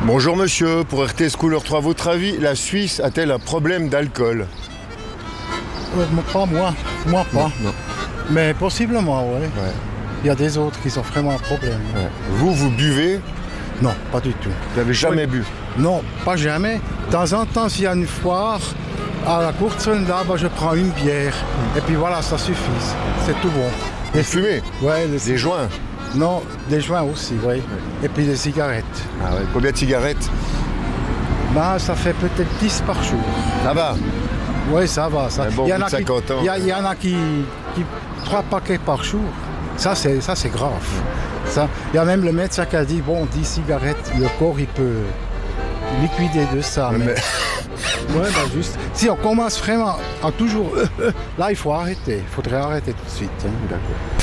Bonjour monsieur, pour RTS Couleur 3, à votre avis, la Suisse a-t-elle un problème d'alcool? Pas moi, moi pas. Non. Mais possiblement, oui. Ouais. Il y a des autres qui ont vraiment un problème. Ouais. Vous buvez? Non, pas du tout. Vous n'avez jamais bu? Non, pas jamais. De temps en temps, s'il y a une foire, à la Courtsunda, je prends une bière. Et puis voilà, ça suffit. C'est tout bon. Vous fumez? Ouais, Des joints? Non, des joints aussi, oui. Et puis des cigarettes. Ah ouais. Combien de cigarettes? Ça fait peut-être 10 par jour. Ça va? Oui, ça va. Ça. Un bon Il y bout en de a 50 ans. Il y en a qui 3 paquets par jour. Ça, c'est grave. Ça, il y a même le médecin qui a dit, bon, 10 cigarettes, le corps, il peut liquider de ça. Mais... ouais, juste. Si on commence vraiment à toujours... là, il faut arrêter. Il faudrait arrêter tout de suite. Hein. D'accord.